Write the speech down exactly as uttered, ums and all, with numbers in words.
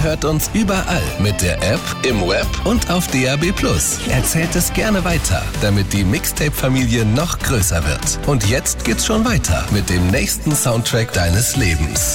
Ihr hört uns überall mit der App, im Web und auf D A B plus. Erzählt es gerne weiter, damit die Mixtape-Familie noch größer wird. Und jetzt geht's schon weiter mit dem nächsten Soundtrack deines Lebens.